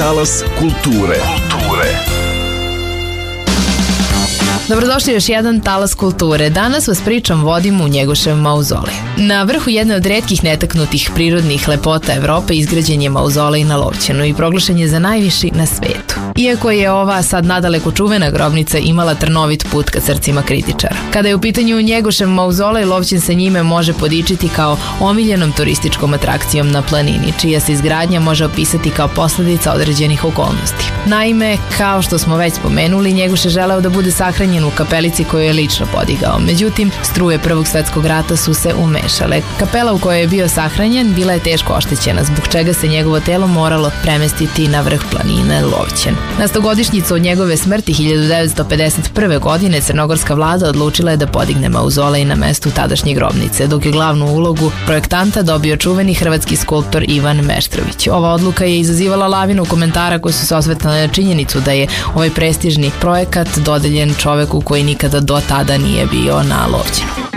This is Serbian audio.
Talas kulture. Dobrodošli još jedan Talas kulture. Danas vas pričam vodim u Njegošev mauzolej. Na vrhu jedne od retkih netaknutih prirodnih lepota Evrope izgrađen je mauzolej na Lovćenu i proglašen je za najviši na svetu. Iako je ova sad nadaleko čuvena grobnica imala trnovit put ka srcima kritičara. Kada je u pitanju Njegošev mauzolej, Lovćen se njime može podičiti kao omiljenom turističkom atrakcijom na planini, čija se izgradnja može opisati kao posledica određenih okolnosti. Naime, kao što smo već spomenuli, Njegoš je želeo da bude sahranjen u kapelici koju je lično podigao. Međutim, struje Prvog svetskog rata su se umešale. Kapela u kojoj je bio sahranjen bila je teško oštećena, zbog čega se njegovo telo moralo premestiti na vrh planine Lovćen. Na 100-godišnjicu od njegove smrti 1951. godine crnogorska vlada odlučila je da podigne mauzolej na mestu tadašnje grobnice, dok je glavnu ulogu projektanta dobio čuveni hrvatski skulptor Ivan Meštrović. Ova odluka je izazivala lavinu komentara koji su se osvetljali na činjenicu da je ovaj prestižni projekat dodeljen čoveku koji nikada do tada nije bio na Lovćenu.